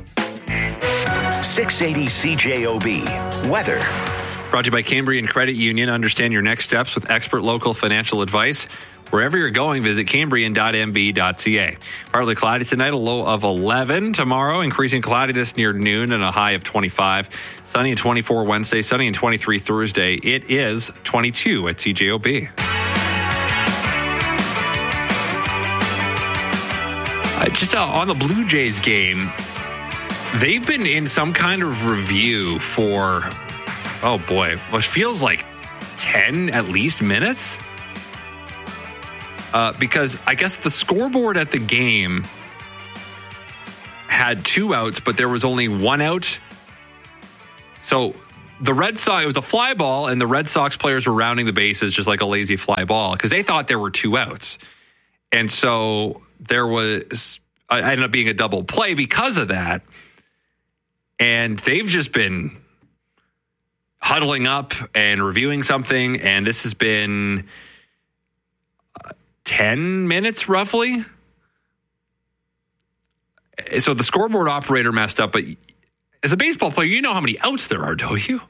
six eighty C J O B. Weather. Brought to you by Cambrian Credit Union. Understand your next steps with expert local financial advice. Wherever you're going, visit cambrian dot m b dot c a. Partly cloudy tonight, a low of eleven. Tomorrow, increasing cloudiness near noon and a high of twenty-five. Sunny and twenty-four Wednesday, sunny and twenty-three Thursday. It is twenty-two at C J O B. Uh, just uh, on the Blue Jays game, they've been in some kind of review for, oh boy, what feels like ten at least minutes. Uh, because I guess the scoreboard at the game had two outs, but there was only one out. So the Red Sox, it was a fly ball, and the Red Sox players were rounding the bases just like a lazy fly ball because they thought there were two outs. And so there was, I ended up being a double play because of that. And they've just been huddling up and reviewing something. And this has been uh, ten minutes roughly. So the scoreboard operator messed up, but as a baseball player, you know how many outs there are, don't you?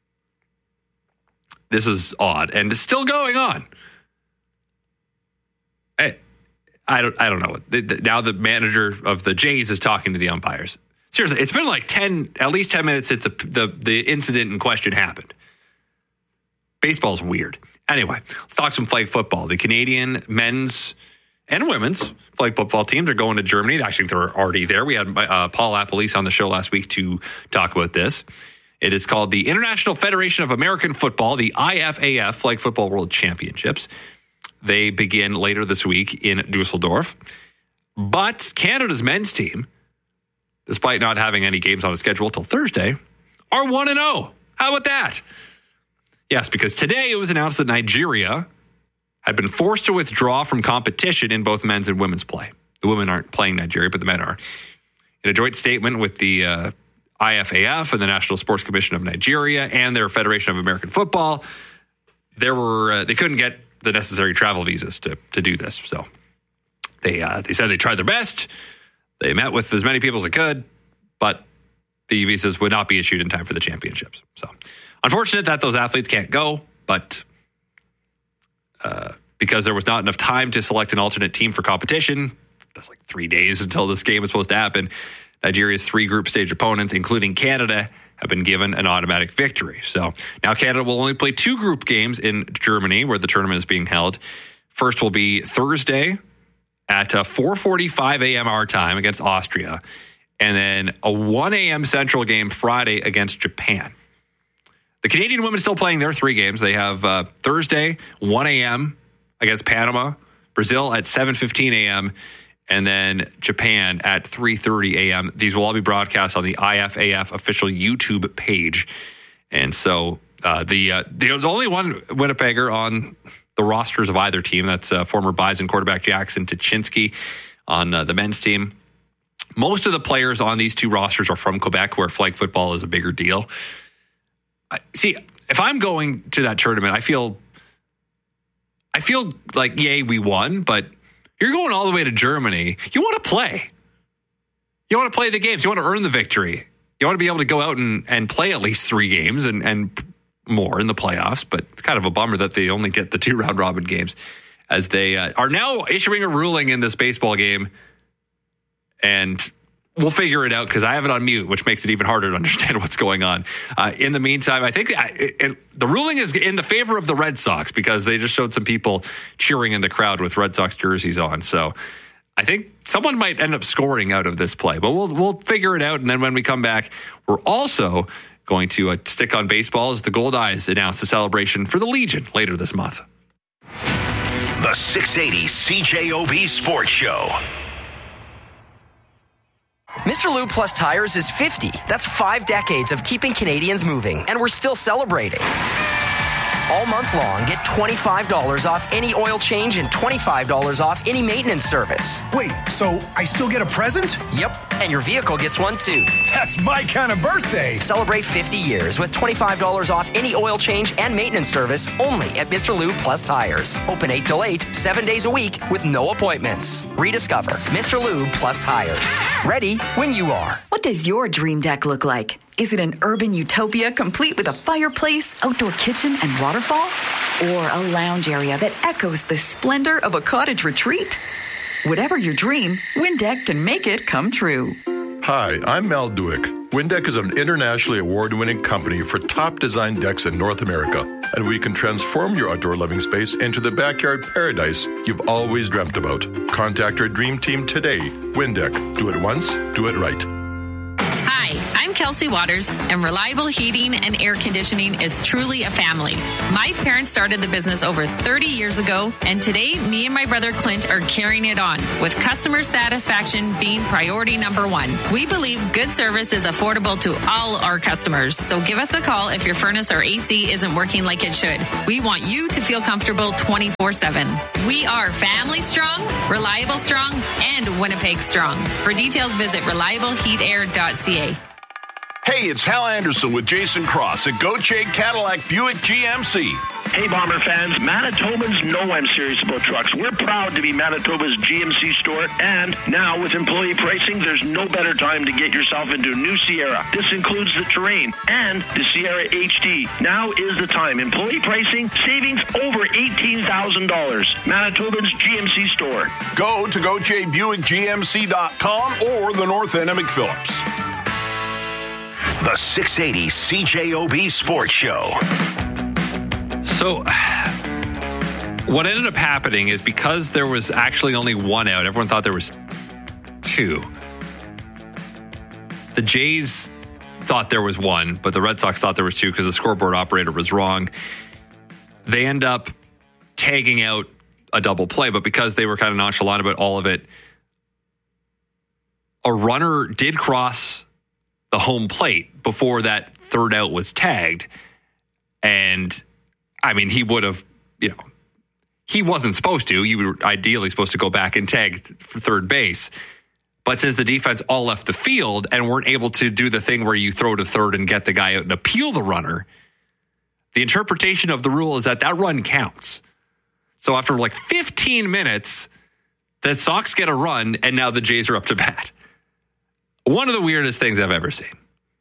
This is odd, and it's still going on. I, I don't. I don't know. The, the, now the manager of the Jays is talking to the umpires. Seriously, it's been like ten, at least ten minutes since the the incident in question happened. Baseball's weird. Anyway, let's talk some flag football. The Canadian men's and women's flag football teams are going to Germany. Actually, they're already there. We had uh, Paul Appolice on the show last week to talk about this. It is called the International Federation of American Football, the I F A F Flag Football World Championships. They begin later this week in Dusseldorf. But Canada's men's team, despite not having any games on the schedule till Thursday, are one and oh. How about that? Yes, because today it was announced that Nigeria had been forced to withdraw from competition in both men's and women's play. The women aren't playing Nigeria, but the men are. In a joint statement with the uh, I F A F and the National Sports Commission of Nigeria and their Federation of American Football, there were uh, they couldn't get the necessary travel visas to to do this. So they uh, they said they tried their best. They met with as many people as they could, but the visas would not be issued in time for the championships. So unfortunate that those athletes can't go, but uh, because there was not enough time to select an alternate team for competition, there's like three days until this game is supposed to happen. Nigeria's three group stage opponents, including Canada, have been given an automatic victory. So now Canada will only play two group games in Germany, where the tournament is being held. First will be Thursday at uh, four forty-five a.m. our time against Austria, and then a one a.m. Central game Friday against Japan. The Canadian women still playing their three games. They have uh, Thursday, one a.m. against Panama, Brazil at seven fifteen a.m., and then Japan at three thirty a.m. These will all be broadcast on the I F A F official YouTube page. And so uh, the uh, there's only one Winnipegger on the rosters of either team. That's uh, former Bison quarterback Jackson Tuchinski on uh, the men's team. Most of the players on these two rosters are from Quebec, where flag football is a bigger deal. I, see, if I'm going to that tournament, I feel, I feel like, yay, we won, but you're going all the way to Germany. You want to play. You want to play the games. You want to earn the victory. You want to be able to go out and, and play at least three games and, and more in the playoffs. But it's kind of a bummer that they only get the two round robin games, as they uh, are now issuing a ruling in this baseball game. And we'll figure it out because I have it on mute, which makes it even harder to understand what's going on. Uh, in the meantime, I think it, it, the ruling is in the favor of the Red Sox because they just showed some people cheering in the crowd with Red Sox jerseys on. So I think someone might end up scoring out of this play, but we'll we'll figure it out. And then when we come back, we're also going to uh, stick on baseball as the Gold Eyes announce a celebration for the Legion later this month. The six eighty C J O B Sports Show. Mister Lube Plus Tires is fifty. That's five decades of keeping Canadians moving, and we're still celebrating. All month long, get twenty-five dollars off any oil change and twenty-five dollars off any maintenance service. Wait, so I still get a present? Yep, and your vehicle gets one too. That's my kind of birthday. Celebrate fifty years with twenty-five dollars off any oil change and maintenance service only at Mister Lube Plus Tires. Open eight till eight, seven days a week with no appointments. Rediscover Mister Lube Plus Tires. Ready when you are. What does your dream deck look like? Is it an urban utopia complete with a fireplace, outdoor kitchen, and waterfall? Or a lounge area that echoes the splendor of a cottage retreat? Whatever your dream, Windeck can make it come true. Hi, I'm Mal Duick. Windeck is an internationally award-winning company for top design decks in North America. and we can transform your outdoor living space into the backyard paradise you've always dreamt about. Contact our dream team today. Windeck. Do it once, do it right. Hi, I'm Kelsey Waters, and Reliable Heating and Air Conditioning is truly a family. My parents started the business over thirty years ago, and today, me and my brother Clint are carrying it on, with customer satisfaction being priority number one. We believe good service is affordable to all our customers, so give us a call if your furnace or A C isn't working like it should. We want you to feel comfortable twenty-four seven. We are family strong, reliable strong, and Winnipeg strong. For details, visit reliable heat air dot c a. Hey, it's Hal Anderson with Jason Cross at Gauthier Cadillac Buick G M C. Hey, Bomber fans, Manitobans know I'm serious about trucks. We're proud to be Manitoba's G M C store, and now with employee pricing, there's no better time to get yourself into a new Sierra. This includes the Terrain and the Sierra H D. Now is the time. Employee pricing, savings over eighteen thousand dollars. Manitoba's G M C store. Go to Gauthier Buick G M C dot com or the North End of McPhillips. The six eighty C J O B Sports Show. So, what ended up happening is because there was actually only one out, everyone thought there was two. The Jays thought there was one, but the Red Sox thought there was two because the scoreboard operator was wrong. They end up tagging out a double play, but because they were kind of nonchalant about all of it, a runner did cross the home plate before that third out was tagged. And I mean, he would have, you know, he wasn't supposed to. You were ideally supposed to go back and tag for third base. But since the defense all left the field and weren't able to do the thing where you throw to third and get the guy out and appeal the runner, the interpretation of the rule is that that run counts. So after like fifteen minutes, the Sox get a run, and now the Jays are up to bat. One of the weirdest things I've ever seen.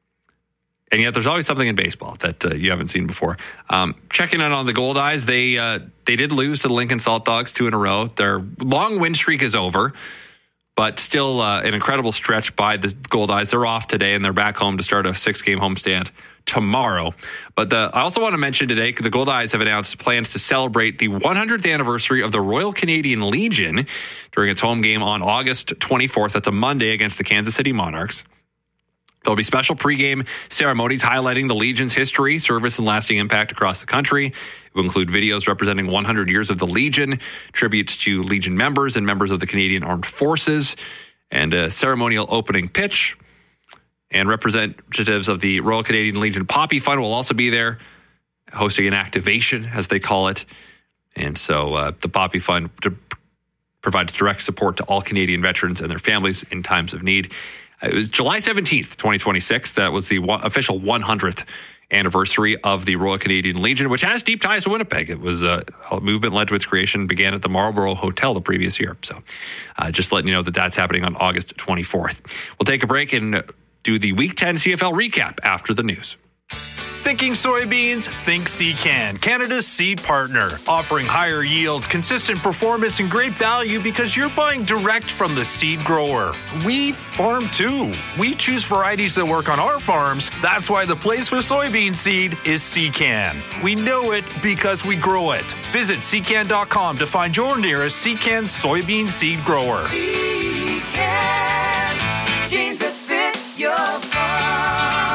And yet there's always something in baseball that uh, you haven't seen before. Um, checking in on the Gold Eyes, they uh, they did lose to the Lincoln Salt Dogs two in a row. Their long win streak is over, but still uh, an incredible stretch by the Gold Eyes. They're off today, and they're back home to start a six-game homestand tomorrow. But the, I also want to mention today, the Gold Eyes have announced plans to celebrate the one hundredth anniversary of the Royal Canadian Legion during its home game on August twenty-fourth. That's a Monday against the Kansas City Monarchs. There'll be special pregame ceremonies highlighting the Legion's history, service, and lasting impact across the country. It will include videos representing one hundred years of the Legion, tributes to Legion members and members of the Canadian Armed Forces, and a ceremonial opening pitch. And representatives of the Royal Canadian Legion Poppy Fund will also be there, hosting an activation, as they call it. And so uh, the Poppy Fund provides direct support to all Canadian veterans and their families in times of need. It was July seventeenth, twenty twenty-six. That was the one, official one hundredth anniversary of the Royal Canadian Legion, which has deep ties to Winnipeg. It was uh, a movement led to its creation, began at the Marlborough Hotel the previous year. So uh, just letting you know that that's happening on August twenty-fourth. We'll take a break and do the Week ten C F L recap after the news. Thinking soybeans? Think Secan, Canada's seed partner. Offering higher yield, consistent performance, and great value because you're buying direct from the seed grower. We farm too. We choose varieties that work on our farms. That's why the place for soybean seed is Secan. We know it because we grow it. Visit secan dot com to find your nearest Secan soybean seed grower. Secan, jeans that fit your farm.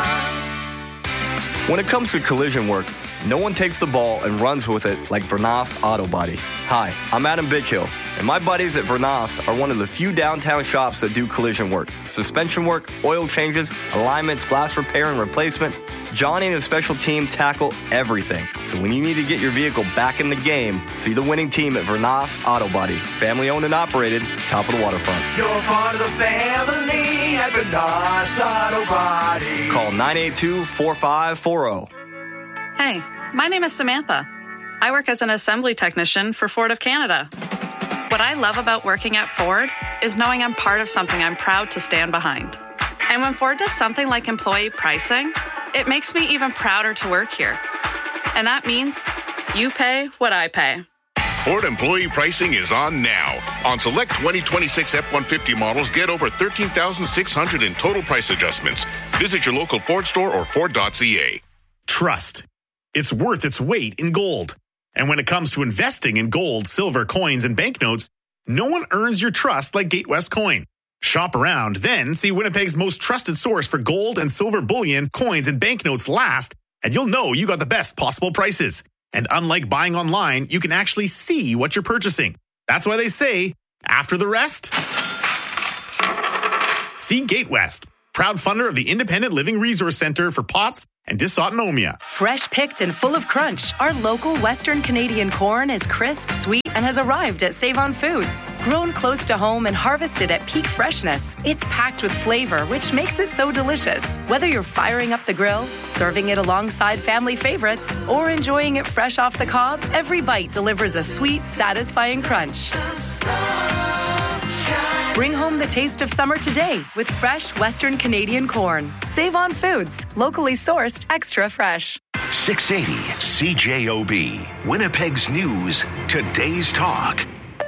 When it comes to collision work, no one takes the ball and runs with it like Vernas Auto Body. Hi, I'm Adam Bighill, and my buddies at Vernas are one of the few downtown shops that do collision work. Suspension work, oil changes, alignments, glass repair and replacement. Johnny and his special team tackle everything. So when you need to get your vehicle back in the game, see the winning team at Vernas Auto Body. Family owned and operated, top of the waterfront. You're part of the family at Vernas Auto Body. Call nine eight two, four five four zero. Hey, my name is Samantha. I work as an assembly technician for Ford of Canada. What I love about working at Ford is knowing I'm part of something I'm proud to stand behind. And when Ford does something like employee pricing, it makes me even prouder to work here. And that means you pay what I pay. Ford employee pricing is on now. On select twenty twenty-six F one fifty models, get over thirteen thousand six hundred in total price adjustments. Visit your local Ford store or Ford dot c a. Trust. it's worth its weight in gold. And when it comes to investing in gold, silver, coins, and banknotes, no one earns your trust like Gatewest Coin. Shop around, then see Winnipeg's most trusted source for gold and silver bullion, coins, and banknotes last, and you'll know you got the best possible prices. And unlike buying online, you can actually see what you're purchasing. That's why they say, after the rest, see Gatewest, proud funder of the Independent Living Resource Center for POTS and dysautonomia. Fresh picked and full of crunch, our local Western Canadian corn is crisp, sweet, and has arrived at Save-On Foods. Grown close to home and harvested at peak freshness, it's packed with flavor, which makes it so delicious. Whether you're firing up the grill, serving it alongside family favorites, or enjoying it fresh off the cob, every bite delivers a sweet, satisfying crunch. Bring home the taste of summer today with fresh Western Canadian corn. Save on Foods, locally sourced, extra fresh. six eighty C J O B, Winnipeg's News, today's talk.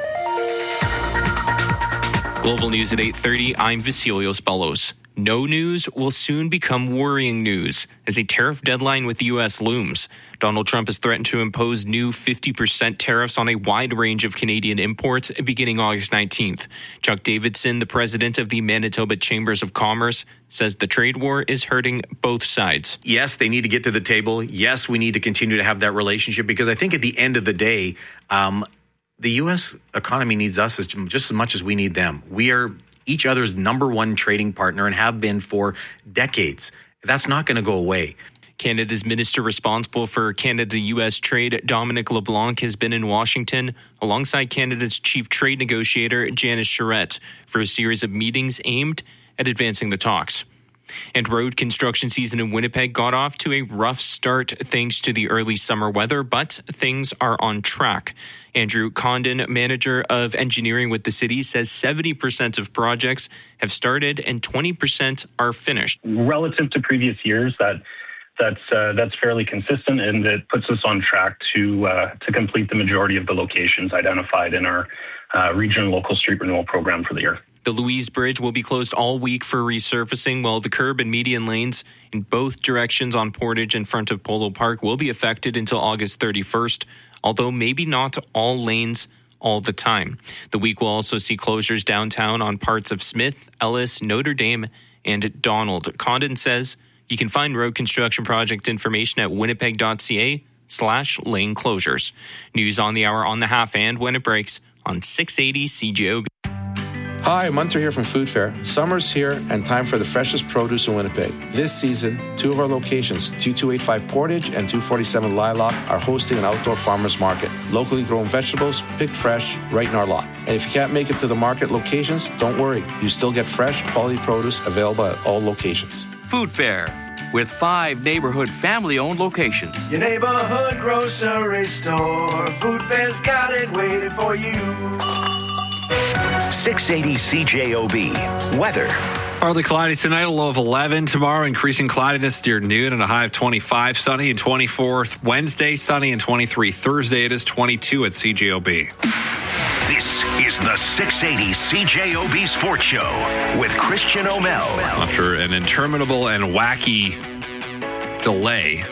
Global News at eight thirty, I'm Vasilios Bellos. No news will soon become worrying news as a tariff deadline with the U S looms. Donald Trump has threatened to impose new fifty percent tariffs on a wide range of Canadian imports beginning August nineteenth. Chuck Davidson, the president of the Manitoba Chambers of Commerce, says the trade war is hurting both sides. Yes, they need to get to the table. Yes, we need to continue to have that relationship because I think at the end of the day, um, the U S economy needs us as, just as much as we need them. We are each other's number one trading partner and have been for decades. That's not going to go away. Canada's minister responsible for Canada-U S trade, Dominic LeBlanc, has been in Washington alongside Canada's chief trade negotiator, Janice Charette, for a series of meetings aimed at advancing the talks. And road construction season in Winnipeg got off to a rough start thanks to the early summer weather, but things are on track. Andrew Condon, manager of engineering with the city, says seventy percent of projects have started and twenty percent are finished. Relative to previous years, that that's uh, that's fairly consistent, and it puts us on track to uh, to complete the majority of the locations identified in our uh, regional local street renewal program for the year. The Louise Bridge will be closed all week for resurfacing, while the curb and median lanes in both directions on Portage in front of Polo Park will be affected until August thirty-first, although maybe not all lanes all the time. The week will also see closures downtown on parts of Smith, Ellis, Notre Dame, and Donald. Condon says you can find road construction project information at winnipeg.ca slash lane closures. News on the hour on the half and when it breaks on six eighty C J O B. Hi, Munter here from Food Fair. Summer's here and time for the freshest produce in Winnipeg. This season, two of our locations, two two eight five Portage and two forty-seven Lilac, are hosting an outdoor farmers market. Locally grown vegetables, picked fresh, right in our lot. And if you can't make it to the market locations, don't worry. You still get fresh, quality produce available at all locations. Food Fair, with five neighborhood family-owned locations. Your neighborhood grocery store. Food Fair's got it waiting for you. six eighty C J O B. Weather. Partly cloudy tonight, a low of eleven. Tomorrow, increasing cloudiness near noon and a high of twenty-five. Sunny and twenty-four. Wednesday, sunny and twenty-three. Thursday, it is twenty-two at C J O B. This is the six eighty C J O B Sports Show with Christian O'Mell. After an interminable and wacky delay,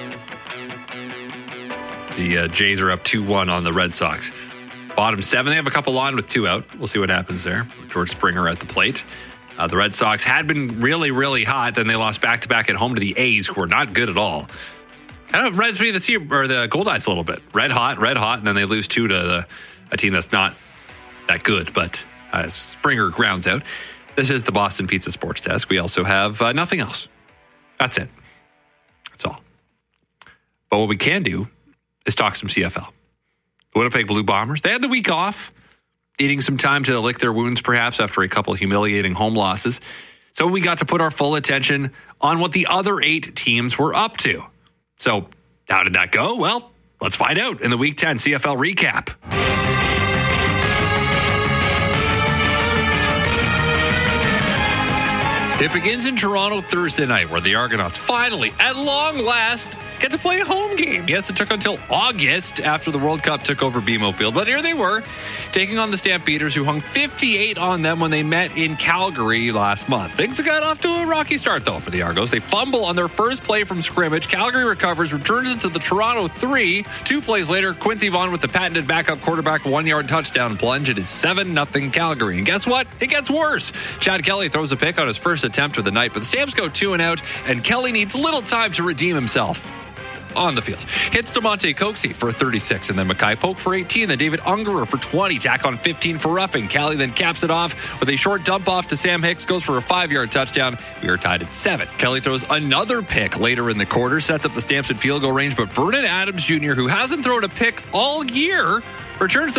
the uh, Jays are up two one on the Red Sox. Bottom seven, they have a couple on with two out. We'll see what happens there. George Springer at the plate. Uh, the Red Sox had been really, really hot. Then they lost back-to-back at home to the A's, who were not good at all. Kind of reminds me of the, sea, or the Goldeyes a little bit. Red hot, red hot, and then they lose two to the, a team that's not that good. But uh, Springer grounds out. This is the Boston Pizza Sports Desk. We also have uh, nothing else. That's it. That's all. But what we can do is talk some C F L. The Winnipeg Blue Bombers, they had the week off, needing some time to lick their wounds perhaps after a couple humiliating home losses. So we got to put our full attention on what the other eight teams were up to. So how did that go? Well, let's find out in the Week ten C F L recap. It begins in Toronto Thursday night, where the Argonauts finally, at long last, get to play a home game. Yes, it took until August after the World Cup took over B M O Field, but here they were, taking on the Stampeders, who hung fifty-eight on them when they met in Calgary last month. Things got off to a rocky start, though, for the Argos. They fumble on their first play from scrimmage. Calgary recovers, returns it to the Toronto three. Two plays later, Quincy Vaughn with the patented backup quarterback one-yard touchdown plunge. It is seven nothing Calgary. And guess what? It gets worse. Chad Kelly throws a pick on his first attempt of the night, but the Stamps go two and out, and Kelly needs little time to redeem himself on the field. Hits DeMonte Coxie for thirty-six, and then Mackay Polk for eighteen, then David Ungerer for twenty, tack on fifteen for roughing. Kelly then caps it off with a short dump off to Sam Hicks, goes for a five-yard touchdown. We are tied at seven. Kelly throws another pick later in the quarter, sets up the Stamps at field goal range, but Vernon Adams Junior, who hasn't thrown a pick all year, returns the